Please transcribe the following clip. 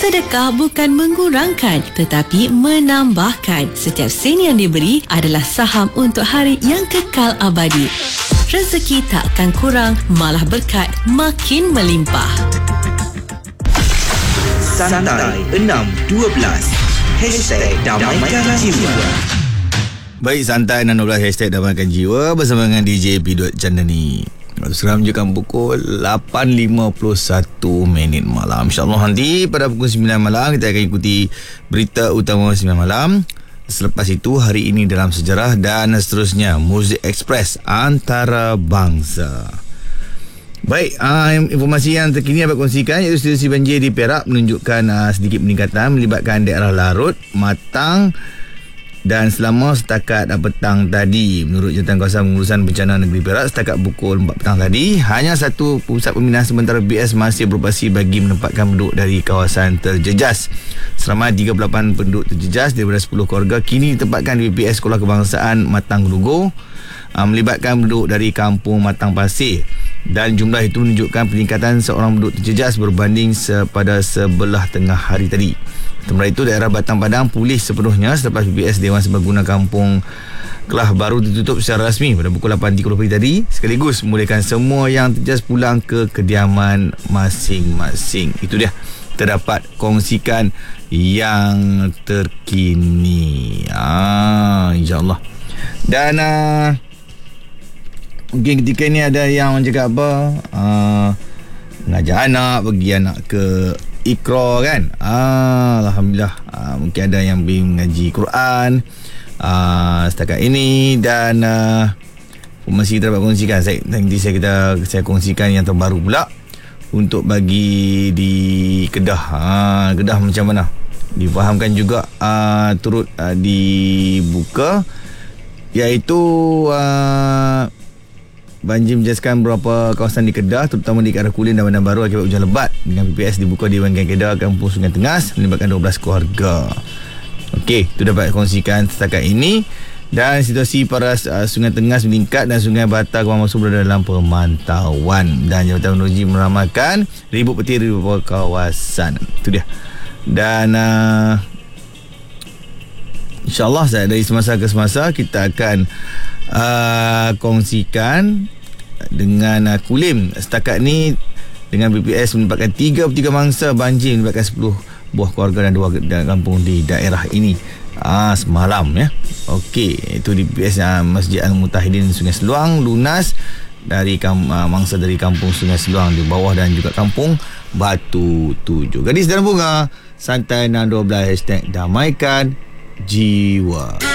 Sedekah bukan mengurangkan tetapi menambahkan. Setiap sen yang diberi adalah saham untuk hari yang kekal abadi. Rezeki takkan kurang, malah berkat makin melimpah. Santai 612 #Damaikan Jiwa. Baik, Santai 612 #Damaikan Jiwa bersama dengan DJ P. Chandani. Sekarang menunjukkan pukul 8.51 malam. InsyaAllah nanti pada pukul 9 malam kita akan ikuti berita utama 9 malam. Selepas itu hari ini dalam sejarah dan seterusnya Muzik Express antarabangsa. Baik, informasi yang terkini dapat kongsikan iaitu situasi banjir di Perak menunjukkan sedikit peningkatan melibatkan daerah Larut, Matang dan selama setakat petang tadi. Menurut Jabatan Kawasan Pengurusan Bencana Negeri Perak, setakat pukul 4 petang tadi, hanya satu pusat pembinaan sementara BS masih beroperasi bagi menempatkan penduduk dari kawasan terjejas. Seramai 38 penduduk terjejas daripada 10 keluarga kini ditempatkan di BPS Sekolah Kebangsaan Matang Gelugur, melibatkan penduduk dari Kampung Matang Pasir, dan jumlah itu menunjukkan peningkatan seorang penduduk terjejas berbanding pada sebelah tengah hari tadi. Sementara itu, daerah Batang Padang pulih sepenuhnya selepas BPS Dewan Serbaguna Kampung Kelah Baru ditutup secara rasmi pada pukul 8.30 pagi tadi, sekaligus membolehkan semua yang terjejas pulang ke kediaman masing-masing. Itu dia, terdapat kongsikan yang terkini. InsyaAllah. Dan mungkin ketika ni ada yang cakap apa, mengajar anak, bagi anak ke Iqra kan. Alhamdulillah, mungkin ada yang pergi mengaji Quran setakat ini. Dan masih kita dapat kongsikan, nanti saya kongsikan yang terbaru pula untuk bagi di Kedah. Kedah macam mana difahamkan juga turut dibuka, iaitu banjir menjejaskan beberapa kawasan di Kedah, terutama di arah Kulin dan Bandar Baru akibat hujan lebat. Dengan PPS dibuka di Wanggai Kedah, Kampung Sungai Tengas, melibatkan 12 keluarga. Okey, itu dapat kongsikan setakat ini. Dan situasi paras Sungai Tengas meningkat dan Sungai Bata Kemang Masuk berada dalam pemantauan. Dan Jabatan Meteorologi meramalkan ribut petir di beberapa kawasan. Itu dia. Dan InsyaAllah dari semasa ke semasa kita akan kongsikan dengan Kulim. Setakat ni dengan BPS menyebabkan 3 mangsa banjir melibatkan 10 buah keluarga dan 2 kampung di daerah ini semalam ya. Okey, itu di BPS Masjid Al-Mutahidin Sungai Seluang lunas dari mangsa dari kampung Sungai Seluang di bawah dan juga kampung Batu 7. Gadis dan bunga, Santai 612 #Damaikan Jiwa.